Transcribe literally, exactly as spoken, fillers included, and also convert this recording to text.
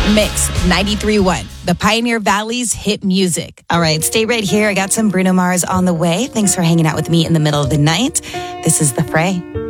Mix ninety-three point one, the Pioneer Valley's hit music. All right, stay right here. I got some Bruno Mars on the way. Thanks for hanging out with me in the middle of the night. This is The Fray.